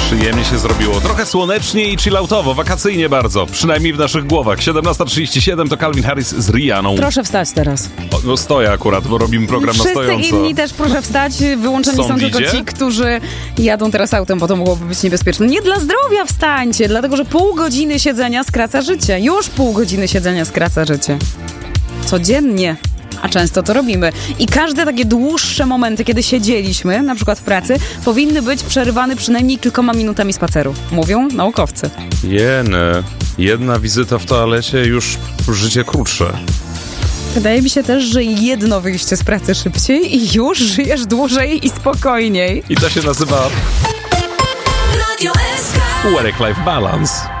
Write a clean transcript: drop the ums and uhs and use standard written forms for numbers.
Przyjemnie się zrobiło. Trochę słonecznie i chilloutowo, wakacyjnie bardzo. Przynajmniej w naszych głowach. 17:37 to Calvin Harris z Rihanną. Proszę wstać teraz. No stoję akurat, bo robimy program na stojąco. Wszyscy inni też proszę wstać. Wyłączeni są tylko ci, którzy jadą teraz autem, bo to mogłoby być niebezpieczne. Nie dla zdrowia wstańcie, dlatego że pół godziny siedzenia skraca życie. Już pół godziny siedzenia skraca życie. Codziennie. A często to robimy. I każde takie dłuższe momenty, kiedy siedzieliśmy, na przykład w pracy, powinny być przerywane przynajmniej kilkoma minutami spaceru. Mówią naukowcy. Jedna wizyta w toalecie już życie krótsze. Wydaje mi się też, że jedno wyjście z pracy szybciej i już żyjesz dłużej i spokojniej. I to się nazywa Work-Life Balance.